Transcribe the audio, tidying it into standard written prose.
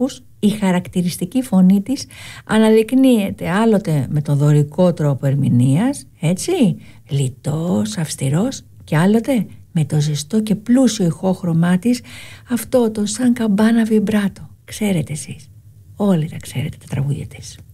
στίχους η χαρακτηριστική φωνή της αναδεικνύεται άλλοτε με τον δωρικό τρόπο ερμηνείας, έτσι, λιτός, αυστηρός, και άλλοτε με το ζεστό και πλούσιο ηχόχρωμά της, αυτό το σαν καμπάνα βιμπράτο. Ξέρετε εσείς, όλοι τα ξέρετε τα τραγούδια της.